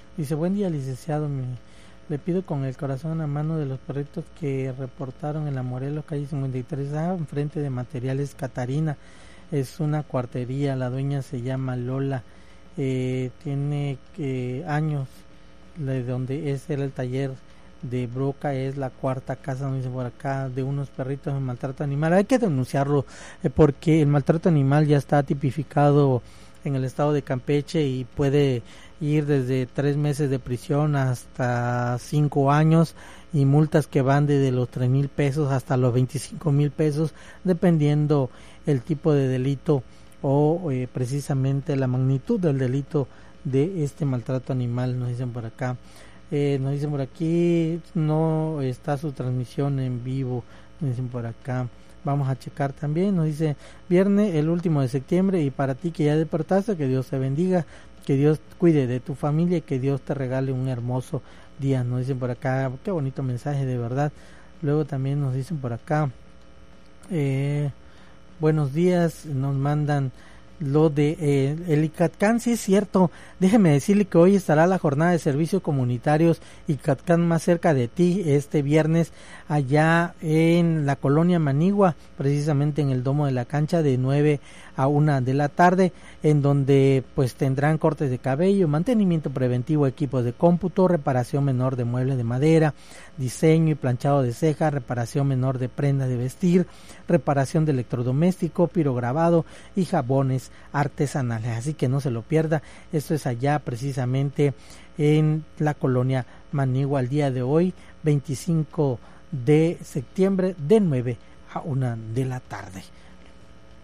Dice, buen día, licenciado. Le pido con el corazón a mano de los perritos que reportaron en la Morelos, calle 53A, enfrente de Materiales Catarina. Es una cuartería, la dueña se llama Lola, tiene años, de donde era el taller de Broca, es la cuarta casa, no dice por acá, de unos perritos en maltrato animal. Hay que denunciarlo, porque el maltrato animal ya está tipificado en el estado de Campeche y puede ir desde 3 meses de prisión hasta 5 años y multas que van desde los 3,000 pesos hasta los 25,000 pesos, dependiendo el tipo de delito o precisamente la magnitud del delito de este maltrato animal. Nos dicen por acá, nos dicen por aquí, no está su transmisión en vivo, nos dicen por acá. Vamos a checar también, nos dice, viernes el último de septiembre, y para ti que ya despertaste, que Dios te bendiga, que Dios cuide de tu familia y que Dios te regale un hermoso día. Nos dicen por acá, qué bonito mensaje, de verdad. Luego también nos dicen por acá, buenos días, nos mandan lo de el ICATCAN. Sí es cierto, déjeme decirle que hoy estará la jornada de servicios comunitarios ICATCAN más cerca de ti, este viernes allá en la colonia Manigua, precisamente en el Domo de la Cancha, de 9 a 1 de la tarde, en donde pues tendrán cortes de cabello, mantenimiento preventivo, equipos de cómputo, reparación menor de muebles de madera, diseño y planchado de cejas, reparación menor de prendas de vestir, reparación de electrodoméstico, pirograbado y jabones artesanales. Así que no se lo pierda, esto es allá precisamente en la colonia Manigua, el día de hoy 25 de septiembre, de 9 a 1 de la tarde.